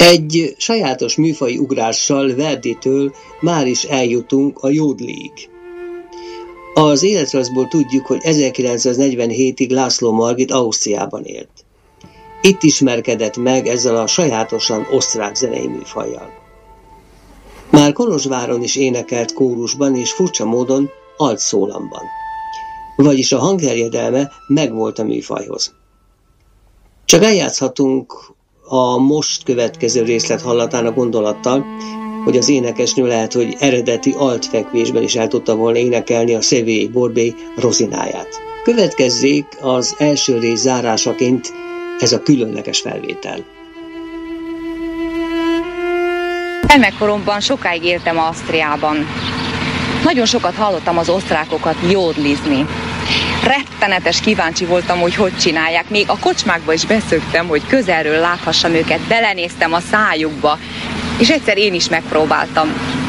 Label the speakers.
Speaker 1: Egy sajátos műfai ugrással Verditől már is eljutunk a jódlig. Az életrajzból tudjuk, hogy 1947-ig László Margit Ausztriában élt. Itt ismerkedett meg ezzel a sajátosan osztrák zenei műfajjal. Már Kolozsváron is énekelt kórusban és furcsa módon altszólamban. Vagyis a hangterjedelme megvolt a műfajhoz. Csak eljátszhatunk a most következő részlet hallatának gondolattal, hogy az énekesnő lehet, hogy eredeti altfekvésben is el tudta volna énekelni a Sevier Borbé Rozináját. Következzék az első rész zárásaként ez a különleges felvétel.
Speaker 2: Gyermekkoromban sokáig éltem Ausztriában. Nagyon sokat hallottam az osztrákokat jódlizni. Rettenetes kíváncsi voltam, hogy csinálják. Még a kocsmákba is beszöktem, hogy közelről láthassam őket, belenéztem a szájukba, és egyszer én is megpróbáltam.